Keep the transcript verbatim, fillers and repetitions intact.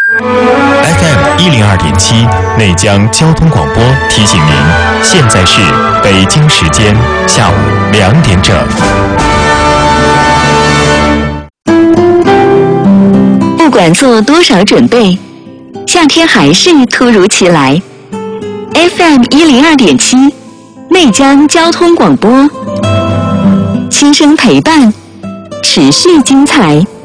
F M 一零二点七内江交通广播提醒您，现在是北京时间下午两点整。 不管做多少准备，夏天还是突如其来。F M 一零二点七内江交通广播，轻声陪伴，持续精彩。